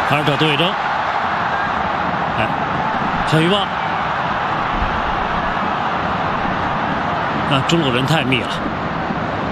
二者对争，哎，小鱼棒，啊，中国人太密了。